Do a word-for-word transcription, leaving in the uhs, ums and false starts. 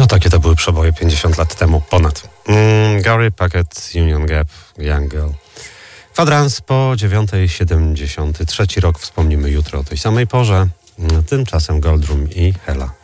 takie to były przeboje pięćdziesiąt lat temu, ponad. Mm, Gary Packet, Union Gap, Young Girl. Kwadrans po dziewiątej siedemdziesiąty trzeci rok. Wspomnimy jutro o tej samej porze. Tymczasem Goldroom i Hela.